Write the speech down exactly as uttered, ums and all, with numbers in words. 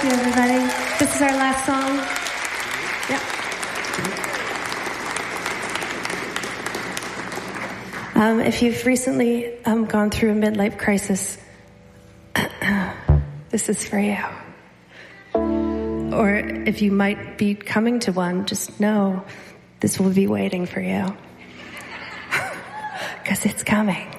you, everybody. This is our last song. Yeah. Um, if you've recently um, gone through a midlife crisis, this is for you. Or if you might be coming to one, just know this will be waiting for you. Because it's coming.